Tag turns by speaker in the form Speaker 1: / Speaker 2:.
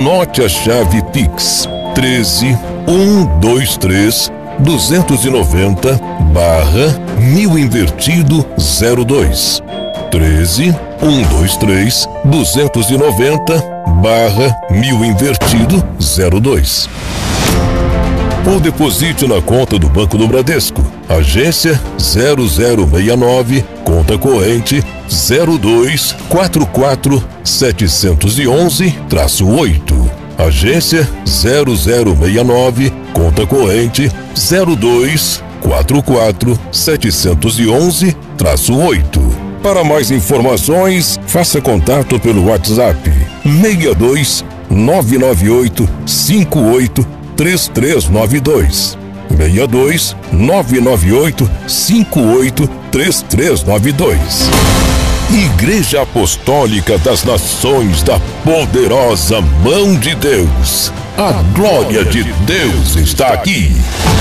Speaker 1: Anote a chave Pix: 13 123 290 /1000 invertido 02. 13 123 290 /1000 invertido 02. Ou deposite na conta do Banco do Bradesco, agência 0069, conta corrente 0244711-8. Agência 0069, conta corrente 0244711-8. Para mais informações, faça contato pelo WhatsApp 62 998 58 3392. 62 998 58 3392. Igreja Apostólica das Nações da Poderosa Mão de Deus. A glória de Deus está aqui.